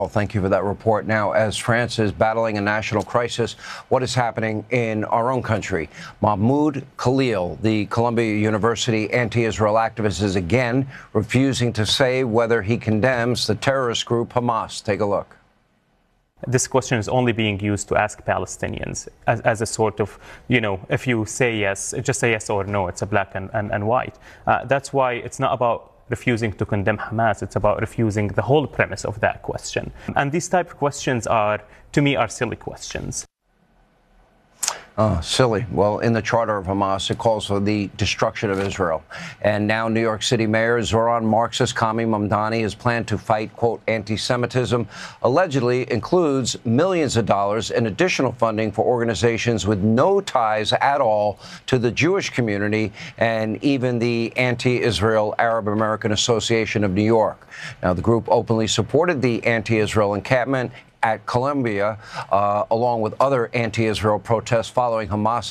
Well, thank you for that report. Now, as France is battling a national crisis, what is happening in our own country? Mahmoud Khalil, the Columbia University anti-Israel activist, is again refusing to say whether he condemns the terrorist group Hamas. Take a look. This question is only being used to ask Palestinians as a sort of, if you say yes, just say yes or no. It's a black and white. That's why it's not about refusing to condemn Hamas. It's about refusing the whole premise of that question. And these type of questions to me, are silly questions. Silly. Well, in the charter of Hamas, it calls for the destruction of Israel. And now New York City Mayor Zohran Marxist-Kami Mamdani has planned to fight, quote, anti-Semitism, allegedly includes millions of dollars in additional funding for organizations with no ties at all to the Jewish community and even the anti-Israel Arab American Association of New York. Now, the group openly supported the anti-Israel encampment at Columbia, along with other anti-Israel protests following Hamas